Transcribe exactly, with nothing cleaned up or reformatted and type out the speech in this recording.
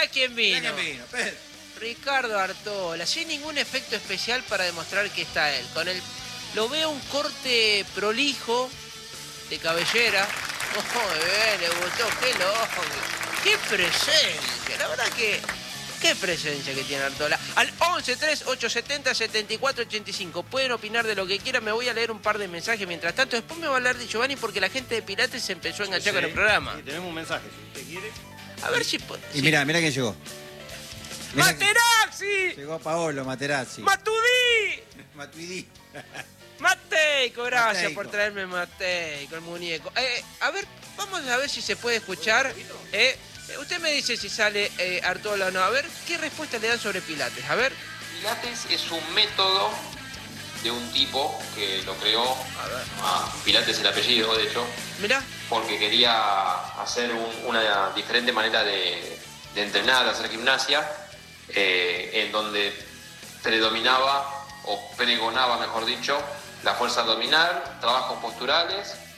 mirá quién vino. Mirá quién vino, Pedro. Ricardo Artola, sin ningún efecto especial para demostrar que está él. Con el, lo veo un corte prolijo de cabellera. Oh, bien, le gustó, qué loco. Qué presencia, la verdad que... Qué presencia que tiene Artola. Al once tres ocho siete cero siete cuatro ocho cinco. Pueden opinar de lo que quieran. Me voy a leer un par de mensajes mientras tanto. Después me va a hablar de Giovanni porque la gente de Pilates se empezó a enganchar sí, con el programa. Sí, tenemos un mensaje, si usted quiere. A ver si puede. Y sí. mira, mira quién llegó. Mirá ¡Materazzi! Que... Llegó Paolo Materazzi. ¡Matudí! Matuidí. Mateico, gracias Mateico. por traerme Mateico, el muñeco. Eh, a ver, vamos a ver si se puede escuchar. Eh, usted me dice si sale eh, Artola o no. A ver, ¿qué respuesta le dan sobre Pilates? A ver. Pilates es un método de un tipo que lo creó, A ver. ah, Pilates el apellido, de hecho. Mirá. Porque quería hacer un, una diferente manera de, de entrenar, de hacer gimnasia, eh, en donde predominaba, o pregonaba, mejor dicho, la fuerza abdominal, trabajos posturales